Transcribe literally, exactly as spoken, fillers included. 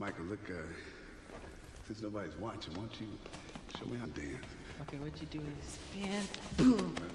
Michael, look, uh, since nobody's watching, why don't you show me how to dance? Okay, what you do is spin, boom.